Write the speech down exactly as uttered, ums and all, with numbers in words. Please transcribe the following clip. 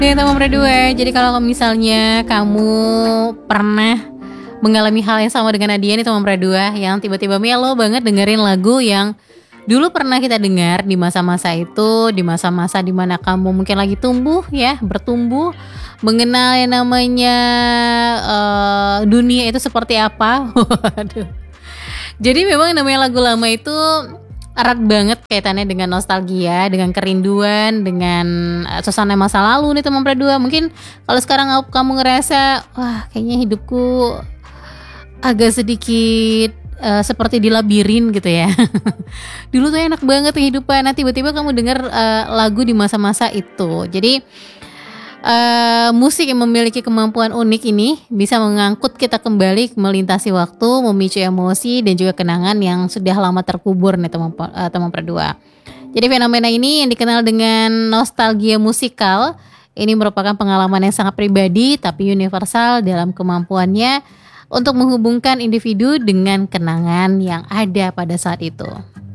Nih teman berdua, jadi kalau misalnya kamu pernah mengalami hal yang sama dengan Nadia nih teman berdua, yang tiba-tiba melo banget dengerin lagu yang dulu pernah kita dengar di masa-masa itu, di masa-masa dimana kamu mungkin lagi tumbuh ya, bertumbuh, mengenal yang namanya uh, dunia itu seperti apa. Waduh. Jadi memang namanya lagu lama itu erat banget kaitannya dengan nostalgia, dengan kerinduan, dengan uh, suasana masa lalu nih teman berdua. Mungkin kalau sekarang kamu ngerasa, wah kayaknya hidupku agak sedikit uh, seperti di labirin gitu ya. Dulu tuh enak banget kehidupan. Nah tiba-tiba kamu dengar uh, lagu di masa-masa itu. Jadi Uh, musik yang memiliki kemampuan unik ini bisa mengangkut kita kembali melintasi waktu, memicu emosi dan juga kenangan yang sudah lama terkubur nih teman uh, teman berdua. Jadi fenomena ini yang dikenal dengan nostalgia musikal ini merupakan pengalaman yang sangat pribadi tapi universal dalam kemampuannya untuk menghubungkan individu dengan kenangan yang ada pada saat itu.